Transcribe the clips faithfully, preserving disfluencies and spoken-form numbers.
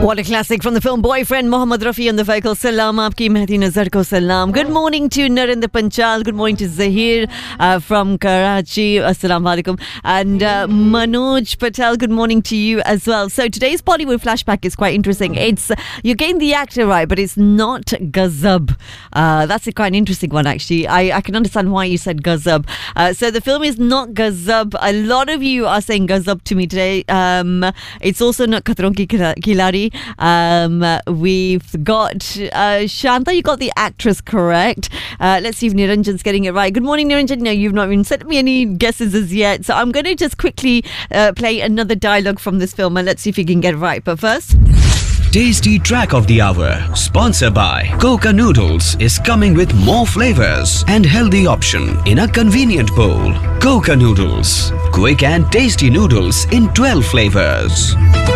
What a classic from the film Boyfriend. Mohammad Rafi on the vehicle. Salam aapki, Mehdi Nazar ko salam. Good morning to Narendra Panchal. Good morning to Zahir uh, from Karachi. Assalamu alaikum. And uh, Manoj Patel, good morning to you as well. So today's Bollywood flashback is quite interesting. It's you're getting the actor right, but it's not Ghazab. Uh, that's a quite an interesting one, actually. I, I can understand why you said Ghazab. Uh, so the film is not Ghazab. A lot of you are saying Ghazab to me today. Um, it's also not Khatron Ki Khiladi. Um, we've got uh, Shanta, you got the actress correct. Uh, let's see if Niranjan's getting it right. Good morning, Niranjan. No, you've not even sent me any guesses as yet. So I'm going to just quickly uh, play another dialogue from this film and let's see if you can get it right. But first... Tasty Track of the Hour, sponsored by Coca Noodles, is coming with more flavors and healthy option in a convenient bowl. Coca Noodles, quick and tasty noodles in twelve flavors.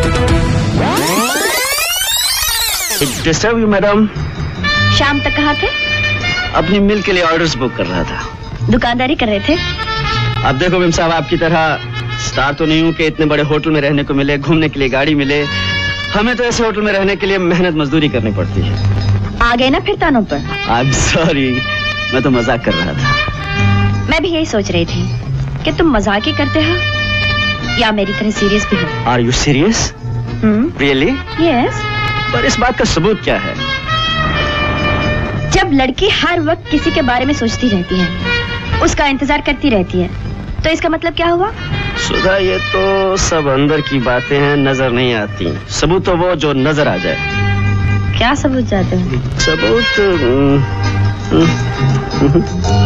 Disturb you madam? शाम तक कहाँ थे? अपनी मिल के लिए orders book कर रहा था। दुकानदारी कर रहे थे? अब देखो बिम साहब, आपकी तरह स्टार तो नहीं हूँ कि इतने बड़े होटल में रहने को मिले, घूमने के लिए गाड़ी मिले। हमें तो ऐसे होटल में रहने के लिए मेहनत मजदूरी करनी पड़ती है। आ गए ना फिर तानों पर? आई एम सॉरी, मैं तो मजाक कर रहा था। मैं भी यही सोच रही थी कि तुम मजाक ही करते हो या मेरी तरह सीरियस भी हो। Are you serious? Really? Yes. पर इस बात का सबूत क्या है? जब लड़की हर वक्त किसी के बारे में सोचती रहती है, उसका इंतजार करती रहती है, तो इसका मतलब क्या हुआ? सुधा, ये तो सब अंदर की बातें हैं, नजर नहीं आती। सबूत तो वो जो नजर आ जाए। क्या सबूत चाहते हैं? सबूत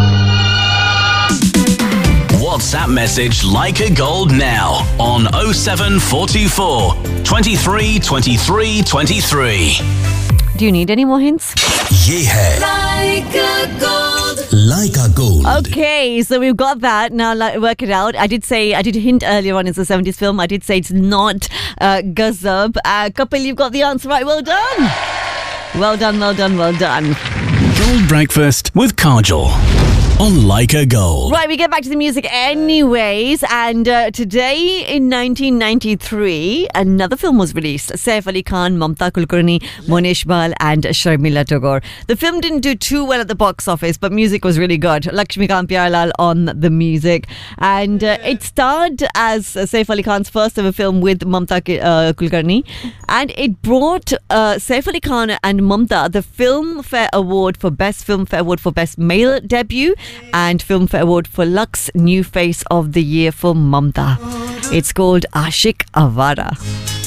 WhatsApp message Like a Gold now on oh seven four two four, twenty-three twenty-three twenty-three. Do you need any more hints? Ye hai Like a Gold. Like a Gold. Okay, so we've got that. Now like, work it out. I did say, I did hint earlier on, it's a seventies film. I did say it's not uh, Ghazab. Uh, Kapil, you've got the answer right. Well done. Well done, well done, well done. Gold Breakfast with Kajol on Like a Gold. Right, we get back to the music anyways. And uh, today in nineteen ninety-three, another film was released. Saif Ali Khan, Mamta Kulkarni, Monesh Bal and Sharmila Tagore. The film didn't do too well at the box office, but music was really good. Lakshmikant Pyarelal on the music. And uh, it starred as Saif Ali Khan's first ever film with Mamta uh, Kulkarni. And it brought uh, Saif Ali Khan and Mamta the Filmfare Award for Best Filmfare Award for Best Male Debut and Filmfare Award for Lux New Face of the Year for Mamta. It's called Ashik Avara.